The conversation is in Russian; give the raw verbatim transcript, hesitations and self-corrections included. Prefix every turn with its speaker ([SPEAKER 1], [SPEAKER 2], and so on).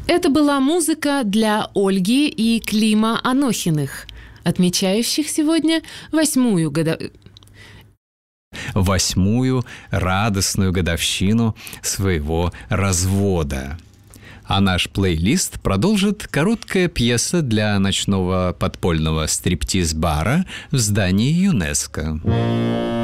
[SPEAKER 1] Это была музыка для Ольги и Клима Анохиных, отмечающих сегодня восьмую годовщину.
[SPEAKER 2] Восьмую радостную годовщину своего развода. А наш плейлист продолжит короткая пьеса для ночного подпольного стриптиз-бара в здании ЮНЕСКО.